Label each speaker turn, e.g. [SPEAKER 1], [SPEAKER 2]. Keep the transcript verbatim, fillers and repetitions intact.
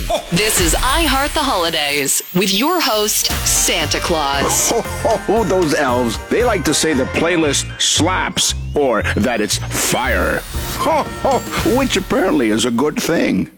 [SPEAKER 1] This is I Heart the Holidays with your host, Santa Claus.
[SPEAKER 2] Ho, ho, ho, those elves. They like to say the playlist slaps or that it's fire. Ho, ho, which apparently is a good thing.